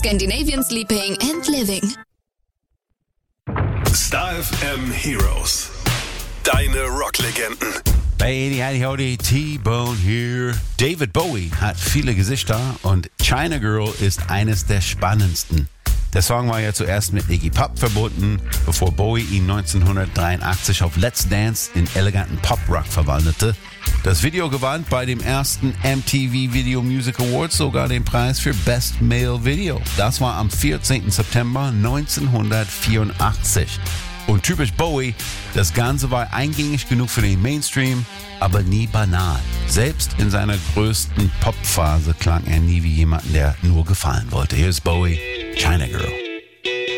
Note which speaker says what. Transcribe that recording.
Speaker 1: Scandinavian Sleeping and Living.
Speaker 2: Star FM Heroes. Deine Rocklegenden.
Speaker 3: Hey, howdy, T-Bone hier. David Bowie hat viele Gesichter und China Girl ist eines der spannendsten. Der Song war ja zuerst mit Iggy Pop verbunden, bevor Bowie ihn 1983 auf Let's Dance in eleganten Pop-Rock verwandelte. Das Video gewann bei dem ersten MTV Video Music Awards sogar den Preis für Best Male Video. Das war am 14. September 1984. Und typisch Bowie, das Ganze war eingängig genug für den Mainstream, aber nie banal. Selbst in seiner größten Popphase klang er nie wie jemand, der nur gefallen wollte. Hier ist Bowie, China Girl.